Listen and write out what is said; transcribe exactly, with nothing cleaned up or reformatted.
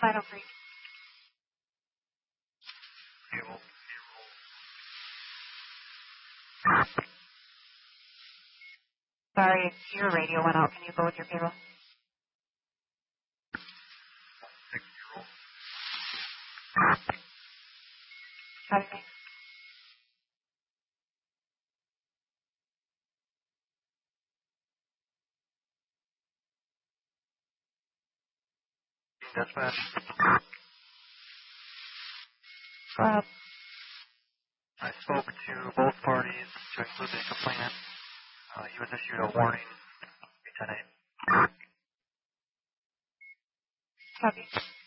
Final three. Cable. Sorry, your radio went out. Can you go with your cable? Six zero. Copy me. Dispatch. Go ahead. I spoke to both parties to include the complainant. Uh, he was issued a warning. ten eight. Copy.